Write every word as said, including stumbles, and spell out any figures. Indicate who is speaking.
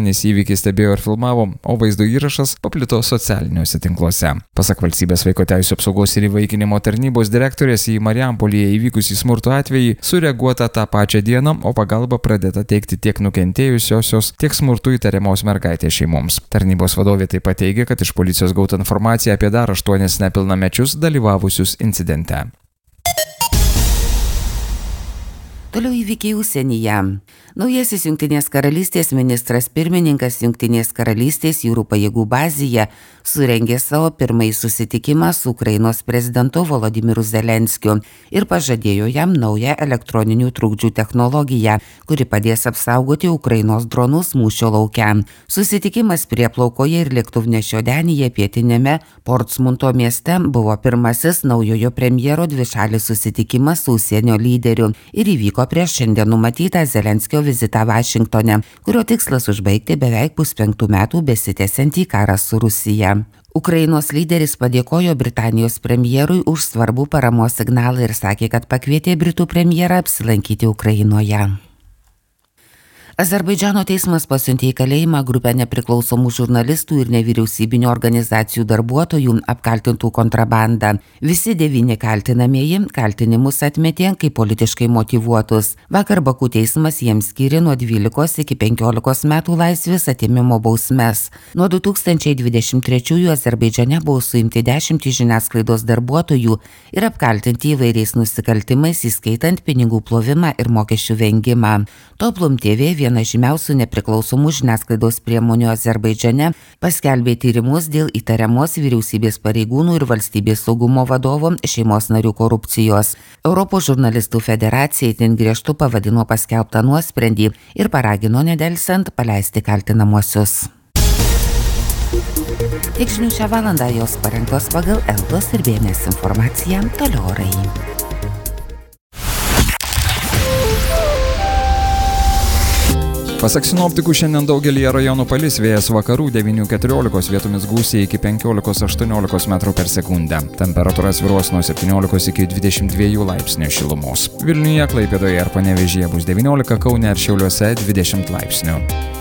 Speaker 1: žmonės įvykį stebėjo ir filmavo, o vaizdo įrašas paplito socialiniuose tinkluose. Pasak valstybės vaiko teisių apsaugos ir įvaikinimo tarnybos direktorės, į Marijampolėje įvykusį smurto atvejį sureaguota tą pačią dieną, o pagalba pradėta teikti tiek nukentėjusiosios, tiek smurtų įtariamos mergaitės šeimoms. Tarnybos vadovė taip pat teigia, kad iš policijos gauta informacija apie dar aštuonis nepilnamečius dalyvavusius incidente.
Speaker 2: Toliau įvykiai užsienyje. Naujasis Jungtinės karalystės ministras pirmininkas Jungtinės karalystės jūrų pajėgų bazėje surengė savo pirmąjį susitikimą su Ukrainos prezidentu Volodymyru Zelenskiu ir pažadėjo jam naują elektroninių trukdžių technologiją, kuri padės apsaugoti Ukrainos dronus mūšio lauke. Susitikimas prieplaukoje ir lėktuvnešio denyje pietinėme Portsmunto mieste buvo pirmasis naujojo premjero dvišalis susitikimas su užsienio lyderiu ir įvyko prieš šiandien numatytą Zelenskio vizitą Vašingtone, kurio tikslas užbaigti beveik puspenktų metų besitęsiantį karą su Rusija. Ukrainos lyderis padėkojo Britanijos premjerui už svarbų paramos signalą ir sakė, kad pakvietė Britų premjerą apsilankyti Ukrainoje. Azerbaidžano teismas pasiuntė į kalėjimą grupę nepriklausomų žurnalistų ir nevyriausybinių organizacijų darbuotojų apkaltintų kontrabandą. Visi devyni kaltinamieji kaltinimus atmetė kaip politiškai motyvuotus. Vakar Baku teismas jiems skyrė nuo dvylikos iki penkiolikos metų laisvės atėmimo bausmes. Nuo du tūkstančiai dvidešimt trečiųjų Azerbaidžane buvo suimti dešimtys žiniasklaidos darbuotojų ir apkaltinti įvairiais nusikaltimais, įskaitant pinigų plovimą ir mokesčių vengimą. Toplum T V, viena žymiausių nepriklausomų žiniasklaidos priemonių Azerbaidžane, paskelbė tyrimus dėl įtariamos vyriausybės pareigūnų ir valstybės saugumo vadovo šeimos narių korupcijos. Europos žurnalistų federacija itin griežtu pavadino paskelbtą nuosprendį ir paragino nedelsiant paleisti kaltinamuosius. Tiek žinių šią valandą, jos parengtos pagal Eltos ir B N S informaciją. Toliau orai.
Speaker 1: Pasak sinoptikų, šiandien daugelyje rajonų palis, vėjas vakarų devynių keturiolikos, vietomis gūsiai iki penkiolikos aštuoniolikos metrų per sekundę. Temperatūra svyruos nuo septyniolikos iki dvidešimt dviejų laipsnių šilumos. Vilniuje, Klaipėdoje ir Panevėžyje bus devyniolika, Kaune ir Šiauliuose dvidešimt laipsnių.